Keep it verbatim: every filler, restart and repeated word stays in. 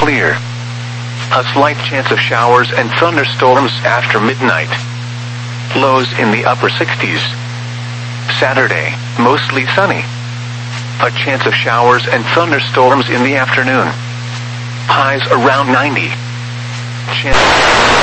clear. A slight chance of showers and thunderstorms after midnight. Lows in the upper sixties. Saturday, mostly sunny. A chance of showers and thunderstorms in the afternoon. Highs around ninety. Chance